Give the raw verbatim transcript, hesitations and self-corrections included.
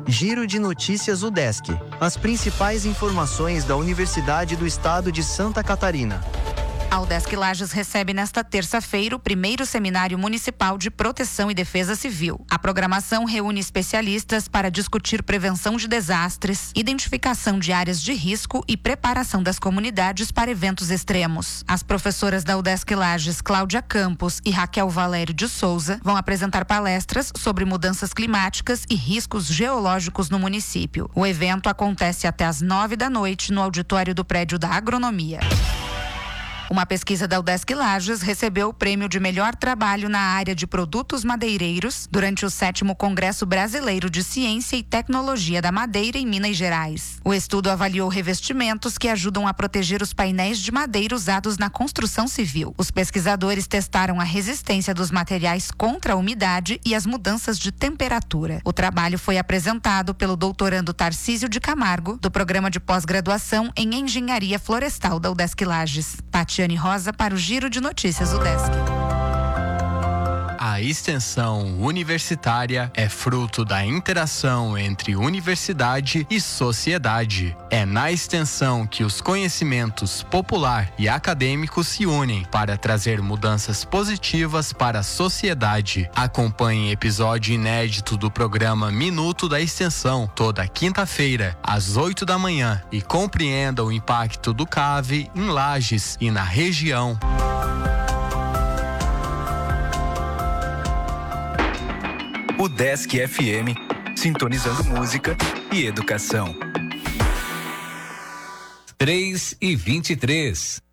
Giro de Notícias UDESC. As principais informações da Universidade do Estado de Santa Catarina. A UDESC Lages recebe nesta terça-feira o primeiro Seminário Municipal de Proteção e Defesa Civil. A programação reúne especialistas para discutir prevenção de desastres, identificação de áreas de risco e preparação das comunidades para eventos extremos. As professoras da UDESC Lages, Cláudia Campos e Raquel Valério de Souza, vão apresentar palestras sobre mudanças climáticas e riscos geológicos no município. O evento acontece até às nove da noite no auditório do prédio da Agronomia. Uma pesquisa da UDESC Lages recebeu o prêmio de melhor trabalho na área de produtos madeireiros durante o sétimo Congresso Brasileiro de Ciência e Tecnologia da Madeira em Minas Gerais. O estudo avaliou revestimentos que ajudam a proteger os painéis de madeira usados na construção civil. Os pesquisadores testaram a resistência dos materiais contra a umidade e as mudanças de temperatura. O trabalho foi apresentado pelo doutorando Tarcísio de Camargo, do Programa de Pós-Graduação em Engenharia Florestal da UDESC Lages. Tatiane Rosa para o Giro de Notícias UDESC. A extensão universitária é fruto da interação entre universidade e sociedade. É na extensão que os conhecimentos popular e acadêmicos se unem para trazer mudanças positivas para a sociedade. Acompanhe episódio inédito do programa Minuto da Extensão, toda quinta-feira, às oito da manhã, e compreenda o impacto do C A V em Lages e na região. UDESC F M, sintonizando música e educação. três e vinte e três.